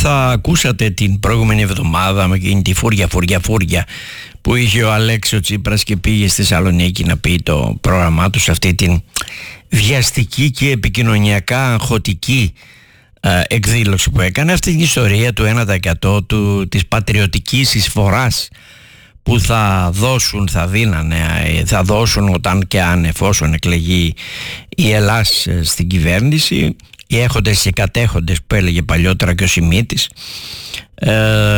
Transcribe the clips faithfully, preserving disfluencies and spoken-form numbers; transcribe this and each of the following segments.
θα ακούσατε την προηγούμενη εβδομάδα με εκείνη τη φούρια φούρια φούρια που είχε ο Αλέξης ο Τσίπρας και πήγε στη Θεσσαλονίκη να πει το πρόγραμμά του σε αυτή την βιαστική και επικοινωνιακά αγχωτική ε, εκδήλωση που έκανε, αυτή την ιστορία του ένα τοις εκατό του, της πατριωτικής εισφοράς που θα δώσουν, θα δίνανε, θα δώσουν όταν και αν εφόσον εκλεγεί η Ελλάς στην κυβέρνηση, οι έχοντες και κατέχοντες που έλεγε παλιότερα και ο Σιμίτης, ε,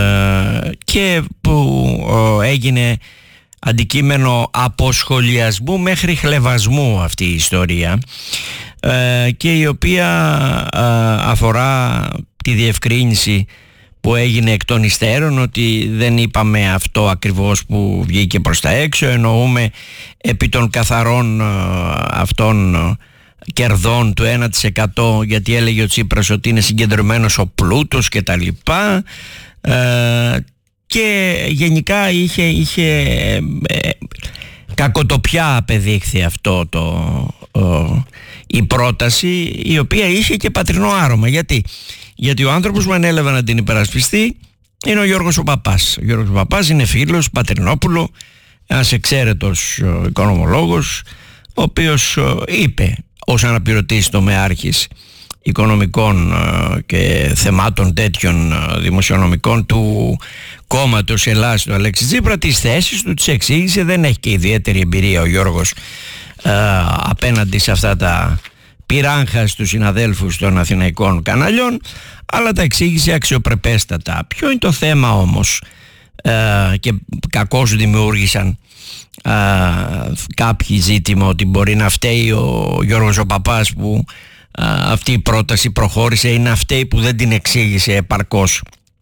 και που ε, έγινε αντικείμενο αποσχολιασμού μέχρι χλευασμού αυτή η ιστορία, ε, και η οποία ε, αφορά τη διευκρίνηση που έγινε εκ των υστέρων ότι δεν είπαμε αυτό ακριβώς που βγήκε προς τα έξω, εννοούμε επί των καθαρών ε, αυτών ε, κερδών του ένα τοις εκατό, γιατί έλεγε ο Τσίπρας ότι είναι συγκεντρωμένος ο πλούτος και τα λοιπά, ε, και γενικά είχε, είχε ε, κακοτοπιά απεδείχθη αυτό το, ε, η πρόταση, η οποία είχε και πατρινό άρωμα. Γιατί, γιατί ο άνθρωπος που ανέλαβε να την υπερασπιστεί είναι ο Γιώργος ο Παπάς. Ο Γιώργος ο Παπάς είναι φίλος Πατρινόπουλου, ένας εξαίρετος ε, οικονομολόγος, ο οποίος ε, είπε ως αναπληρωτής τομεάρχης οικονομικών ε, και θεμάτων τέτοιων ε, δημοσιονομικών του κόμματος Ελλάς του Αλέξη Τσίπρα, τις θέσεις του τις εξήγησε. Δεν έχει και ιδιαίτερη εμπειρία ο Γιώργος ε, απέναντι σε αυτά τα πυράγχα στους συναδέλφους των αθηναϊκών καναλιών, αλλά τα εξήγησε αξιοπρεπέστατα. Ποιο είναι το θέμα όμως, ε, και κακώς δημιούργησαν ε, κάποιοι ζήτημα ότι μπορεί να φταίει ο Γιώργος ο Παπάς που ε, αυτή η πρόταση προχώρησε, ή να φταίει που δεν την εξήγησε επαρκώς.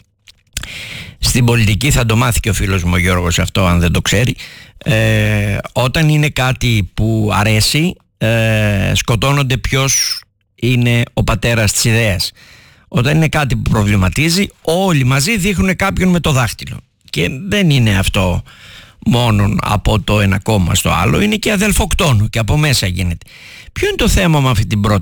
Στην πολιτική θα το μάθει και ο φίλος μου ο Γιώργος αυτό, αν δεν το ξέρει. Ε, όταν είναι κάτι που αρέσει, ε, σκοτώνονται ποιος είναι ο πατέρας της ιδέας. Όταν είναι κάτι που προβληματίζει, όλοι μαζί δείχνουν κάποιον με το δάχτυλο. Και δεν είναι αυτό μόνον από το ένα κόμμα στο άλλο, είναι και αδελφοκτόνο και από μέσα γίνεται. Ποιο είναι το θέμα με αυτή την πρόταση?